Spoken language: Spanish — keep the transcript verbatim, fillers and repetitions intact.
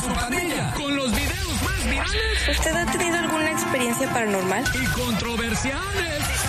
su pandilla con los videos más virales. ¿Usted ha tenido alguna experiencia paranormal? Y controversiales.